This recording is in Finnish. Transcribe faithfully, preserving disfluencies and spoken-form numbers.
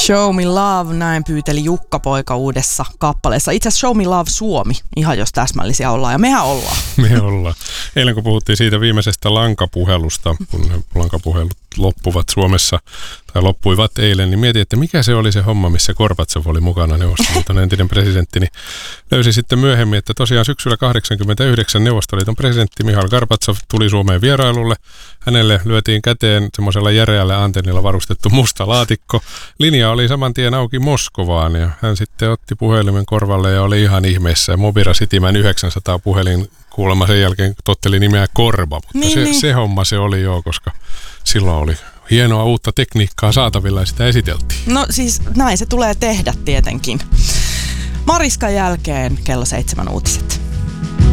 Show Me Love, näin pyyteli Jukka-poika uudessa kappaleessa. Itse asiassa Show Me Love Suomi, ihan jos täsmällisiä ollaan, ja mehän ollaan. Me ollaan. Eilen kun puhuttiin siitä viimeisestä lankapuhelusta, kun lankapuhelut loppuvat Suomessa, tai loppuivat eilen, niin mietin, että mikä se oli se homma, missä Gorbatsov oli mukana Neuvostoliiton entinen presidentti, niin löysi sitten myöhemmin, että tosiaan syksyllä kahdeksankymmentäyhdeksän Neuvostoliiton presidentti Mihail Gorbatsov tuli Suomeen vierailulle. Hänelle lyötiin käteen semmoisella järeällä antennilla varustettu musta laatikko. Linja oli saman tien auki Moskovaan ja hän sitten otti puhelimen korvalle ja oli ihan ihmeessä. Mobira Cityman yhdeksänsataa puhelin kuulemma sen jälkeen totteli nimeä Korba, mutta niin, se, niin. se homma se oli jo, koska silloin oli hienoa uutta tekniikkaa saatavilla ja sitä esiteltiin. No siis näin se tulee tehdä tietenkin. Mariskan jälkeen kello seitsemän uutiset.